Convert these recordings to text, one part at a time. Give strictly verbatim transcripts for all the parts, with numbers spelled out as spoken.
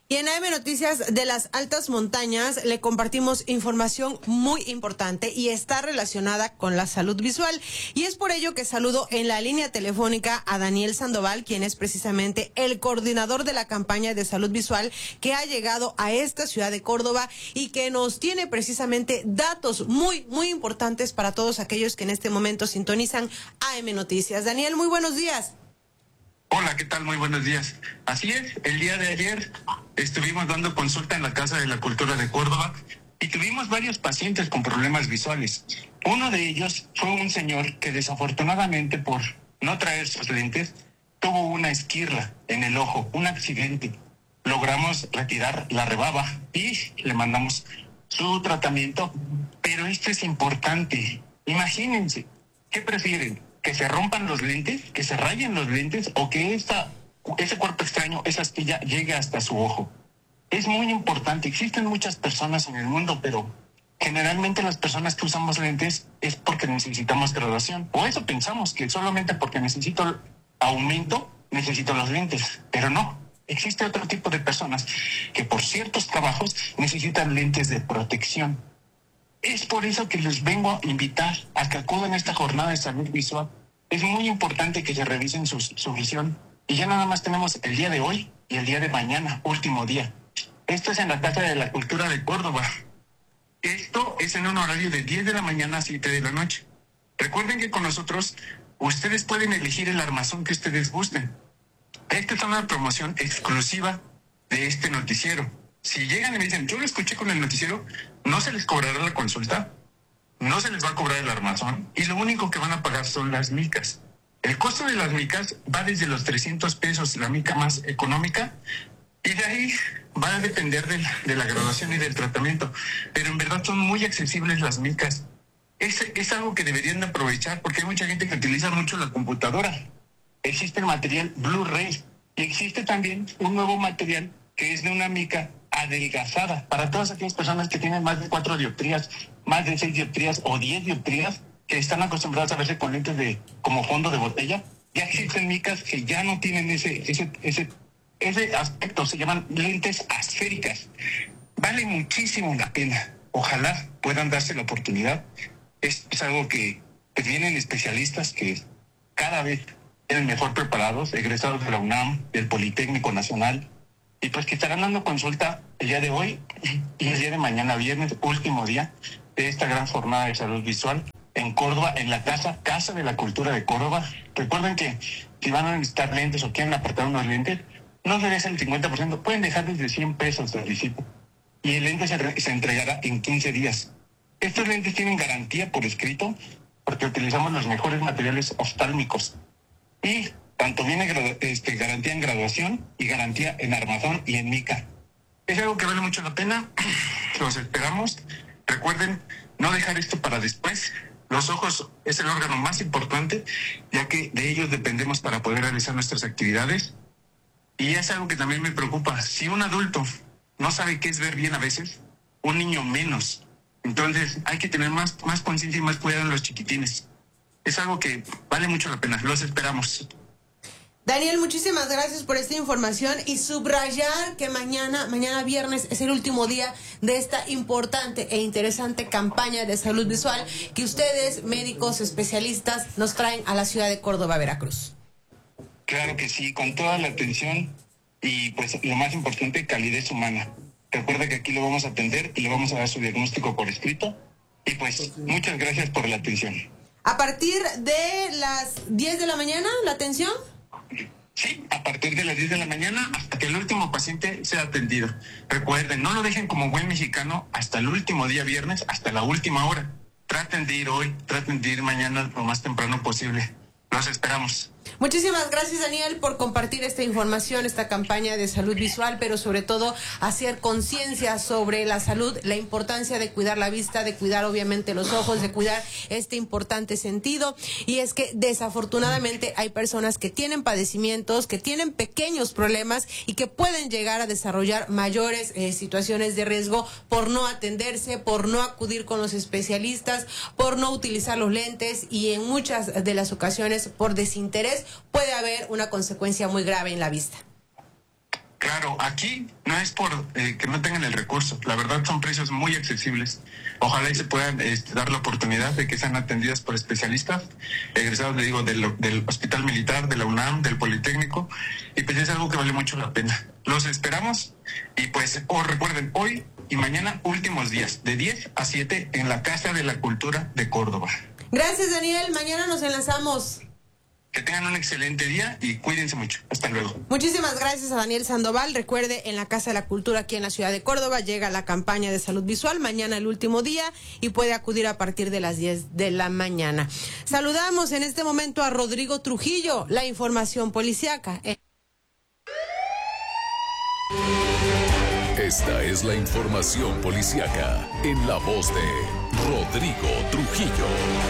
Y en A M Noticias de las Altas Montañas le compartimos información muy importante y está relacionada con la salud visual. Y es por ello que saludo en la línea telefónica a Daniel Sandoval, quien es precisamente el coordinador de la campaña de salud visual que ha llegado a esta ciudad de Córdoba y que nos tiene precisamente datos muy, muy importantes para todos aquellos que en este momento sintonizan A M Noticias. Daniel, muy buenos días. Hola, ¿qué tal? Muy buenos días. Así es, el día de ayer estuvimos dando consulta en la Casa de la Cultura de Córdoba y tuvimos varios pacientes con problemas visuales. Uno de ellos fue un señor que desafortunadamente por no traer sus lentes tuvo una esquirla en el ojo, un accidente. Logramos retirar la rebaba y le mandamos su tratamiento, pero esto es importante. Imagínense, ¿qué prefieren? ¿Que se rompan los lentes, que se rayen los lentes o que esta, ese cuerpo extraño, esa astilla, llegue hasta su ojo? Es muy importante. Existen muchas personas en el mundo, pero generalmente las personas que usamos lentes es porque necesitamos graduación. O eso pensamos, que solamente porque necesito aumento, necesito los lentes. Pero no. Existe otro tipo de personas que por ciertos trabajos necesitan lentes de protección. Es por eso que les vengo a invitar a que acudan a esta jornada de salud visual. Es muy importante que se revisen su, su visión. Y ya nada más tenemos el día de hoy y el día de mañana, último día. Esto es en la Casa de la Cultura de Córdoba. Esto es en un horario de diez de la mañana a siete de la noche. Recuerden que con nosotros ustedes pueden elegir el armazón que ustedes gusten. Esta es una promoción exclusiva de este noticiero. Si llegan y me dicen, yo lo escuché con el noticiero, no se les cobrará la consulta, no se les va a cobrar el armazón y lo único que van a pagar son las micas. El costo de las micas va desde los trescientos pesos, la mica más económica, y de ahí va a depender de la, de la graduación y del tratamiento. Pero en verdad son muy accesibles las micas. Es, es algo que deberían de aprovechar porque hay mucha gente que utiliza mucho la computadora. Existe el material Blu-ray y existe también un nuevo material que es de una mica adelgazada para todas aquellas personas que tienen más de cuatro dioptrías, más de seis dioptrías o diez dioptrías, que están acostumbrados a verse con lentes de como fondo de botella. Ya existen micas que ya no tienen ese ese ese ese aspecto, se llaman lentes asféricas. Vale muchísimo la pena. Ojalá puedan darse la oportunidad. Es, es algo que, que vienen especialistas que cada vez vienen mejor preparados, egresados de la UNAM, del Politécnico Nacional, y pues que estarán dando consulta el día de hoy y el día de mañana, viernes, último día de esta gran jornada de salud visual en Córdoba, en la casa, Casa de la Cultura de Córdoba. Recuerden que si van a necesitar lentes o quieren apartar unos lentes, no se dejen el cincuenta por ciento, pueden dejar desde cien pesos de anticipo. Y el lente se, re- se entregará en quince días. Estos lentes tienen garantía por escrito porque utilizamos los mejores materiales oftálmicos. Y tanto viene gradu- este, garantía en graduación y garantía en armazón y en mica. Es algo que vale mucho la pena. Los esperamos. Recuerden no dejar esto para después. Los ojos es el órgano más importante, ya que de ellos dependemos para poder realizar nuestras actividades. Y es algo que también me preocupa. Si un adulto no sabe qué es ver bien a veces, un niño menos. Entonces hay que tener más, más conciencia y más cuidado en los chiquitines. Es algo que vale mucho la pena. Los esperamos. Daniel, muchísimas gracias por esta información y subrayar que mañana, mañana viernes es el último día de esta importante e interesante campaña de salud visual que ustedes, médicos especialistas, nos traen a la ciudad de Córdoba, Veracruz. Claro que sí, con toda la atención y pues lo más importante, calidez humana. Recuerda que aquí lo vamos a atender y le vamos a dar su diagnóstico por escrito. Y pues muchas gracias por la atención. A partir de las diez de la mañana, ¿la atención? Sí, a partir de las diez de la mañana hasta que el último paciente sea atendido. Recuerden, no lo dejen como buen mexicano hasta el último día viernes, hasta la última hora. Traten de ir hoy, traten de ir mañana lo más temprano posible. Los esperamos. Muchísimas gracias, Daniel, por compartir esta información, esta campaña de salud visual, pero sobre todo hacer conciencia sobre la salud, la importancia de cuidar la vista, de cuidar obviamente los ojos, de cuidar este importante sentido. Y es que desafortunadamente hay personas que tienen padecimientos, que tienen pequeños problemas y que pueden llegar a desarrollar mayores eh, situaciones de riesgo por no atenderse, por no acudir con los especialistas, por no utilizar los lentes y en muchas de las ocasiones por desinterés puede haber una consecuencia muy grave en la vista. Claro, aquí no es por eh, que no tengan el recurso, la verdad son precios muy accesibles. Ojalá y se puedan este, dar la oportunidad de que sean atendidas por especialistas, egresados, le digo, del, del Hospital Militar, de la UNAM, del Politécnico, y pues es algo que vale mucho la pena. Los esperamos y pues oh, recuerden, hoy y mañana últimos días, de diez a siete en la Casa de la Cultura de Córdoba. Gracias, Daniel, mañana nos enlazamos. Que tengan un excelente día y cuídense mucho. Hasta luego. Muchísimas gracias a Daniel Sandoval. Recuerde, en la Casa de la Cultura aquí en la ciudad de Córdoba llega la campaña de salud visual. Mañana el último día y puede acudir a partir de las diez de la mañana. Saludamos en este momento a Rodrigo Trujillo, la información policiaca. Esta es la información policiaca en la voz de Rodrigo Trujillo.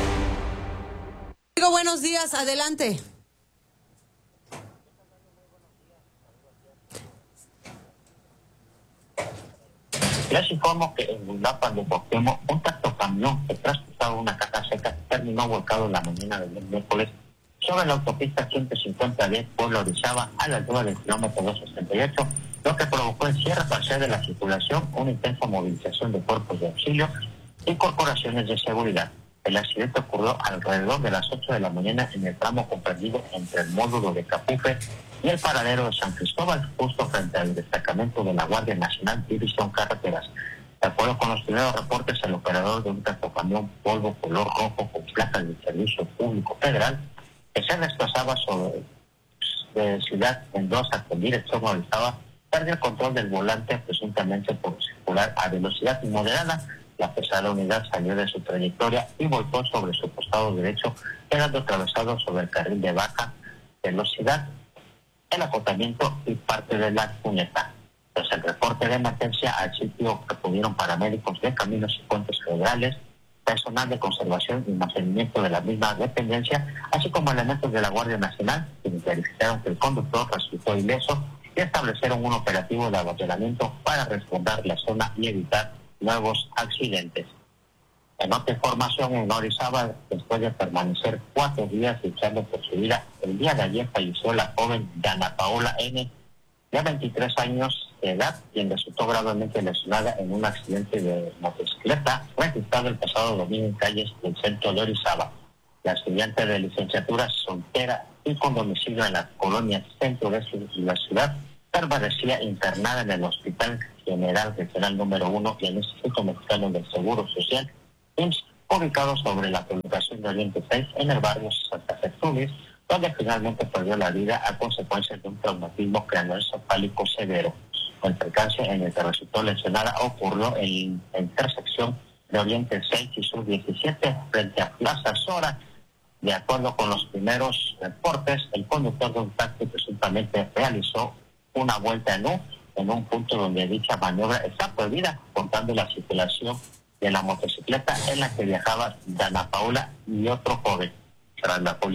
Buenos días, adelante. Les informo que en Uruapan de Cuauhtémoc, un tractocamión que transportaba una caja seca terminó volcado en la mañana del miércoles sobre la autopista ciento cincuenta de Puebla Orizaba a la altura del kilómetro doscientos sesenta y ocho, lo que provocó el cierre parcial de la circulación, una intensa movilización de cuerpos de auxilio y corporaciones de seguridad. El accidente ocurrió alrededor de las ocho de la mañana en el tramo comprendido entre el módulo de Capufe y el paradero de San Cristóbal, justo frente al destacamento de la Guardia Nacional División Carreteras. De acuerdo con los primeros reportes, el operador de un tractocamión polvo color rojo con placas del Servicio Público Federal, que se desplazaba sobre de Ciudad Mendoza con dirección a Orizaba, perdió el control del volante presuntamente por circular a velocidad moderada. La pesada unidad salió de su trayectoria y volcó sobre su costado derecho, quedando atravesado sobre el carril de baja velocidad, el acotamiento y parte de la cuneta. Tras el reporte de emergencia, al sitio acudieron paramédicos de Caminos y Puentes Federales, personal de conservación y mantenimiento de la misma dependencia, así como elementos de la Guardia Nacional, quienes verificaron que el conductor resultó ileso y establecieron un operativo de abastecimiento para respaldar la zona y evitar nuevos accidentes. En otra información, en Orizaba, después de permanecer cuatro días luchando por su vida, el día de ayer falleció la joven Dana Paola N., de veintitrés años de edad, quien resultó gravemente lesionada en un accidente de motocicleta registrado el pasado domingo en calles del centro de Orizaba. La estudiante de licenciatura soltera y con domicilio en la colonia centro de la ciudad permanecía internada en el Hospital General Regional número uno y el Instituto Mexicano del Seguro Social, I M S S, ubicado sobre la publicación de Oriente seis en el barrio Santa Gertrudis, donde finalmente perdió la vida a consecuencia de un traumatismo craneoencefálico severo. El percance en el que resultó lesionada ocurrió en la intersección de Oriente seis y Sur diecisiete frente a Plaza Sora. De acuerdo con los primeros reportes, el conductor de un taxi presuntamente realizó una vuelta en U en un punto donde dicha maniobra está prohibida, cortando la circulación de la motocicleta en la que viajaba Dana Paola y otro joven. Tras la